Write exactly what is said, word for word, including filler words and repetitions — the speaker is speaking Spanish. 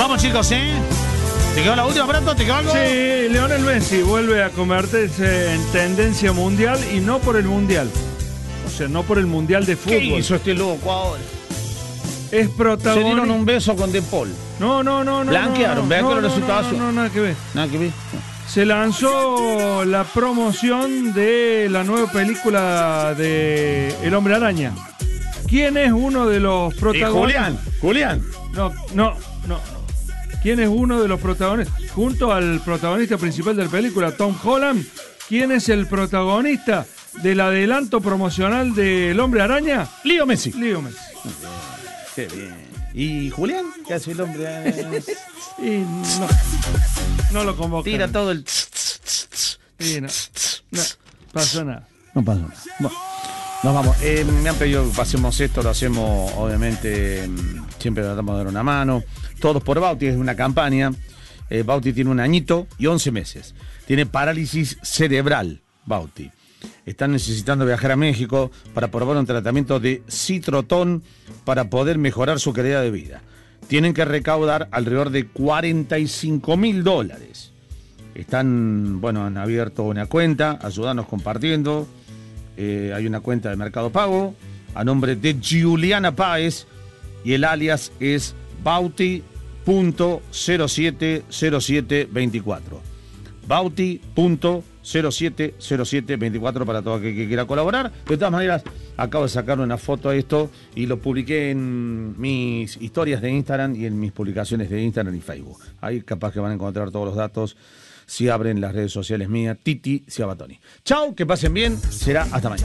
Vamos, chicos, ¿eh? ¿Te quedó la última, Prato? ¿Te quedó algo? Sí, Lionel Messi vuelve a convertirse en tendencia mundial y no por el mundial. O sea, no por el mundial de fútbol. ¿Qué hizo este loco ahora? Es Se protagonista. dieron un beso con De Paul. No, no, no, no. Blanquearon, no, vean no, que los no, resultados no, son- no, nada que ver. Nada que ver. Se lanzó la promoción de la nueva película de El Hombre Araña. ¿Quién es uno de los Y protagonistas? Julián, Julián. No, no, no. ¿Quién es uno de los protagonistas? Junto al protagonista principal de la película, Tom Holland, ¿quién es el protagonista del adelanto promocional de El Hombre Araña? Leo Messi. Leo Messi. Qué bien. ¿Y Julián? ¿Qué hace el hombre? Y no, no lo convocan. Tira todo el... Y no, no pasó nada. No pasa nada. Bueno, nos vamos. Eh, me han pedido que pasemos esto, lo hacemos, obviamente, mm, siempre tratamos de dar una mano. Todos por Bauti, es una campaña. Eh, Bauti tiene un añito y once meses. Tiene parálisis cerebral, Bauti. Están necesitando viajar a México para probar un tratamiento de Citrotón para poder mejorar su calidad de vida. Tienen que recaudar alrededor de cuarenta y cinco mil dólares. Están, bueno, han abierto una cuenta, ayúdanos compartiendo. Eh, hay una cuenta de Mercado Pago a nombre de Juliana Páez y el alias es bauti punto cero siete cero siete veinticuatro. bauti punto cero siete cero siete veinticuatro para todo aquel que quiera colaborar. De todas maneras, acabo de sacar una foto a esto y lo publiqué en mis historias de Instagram y en mis publicaciones de Instagram y Facebook. Ahí capaz que van a encontrar todos los datos si abren las redes sociales mías, Titi Ciabatoni. Chau, que pasen bien, será hasta mañana.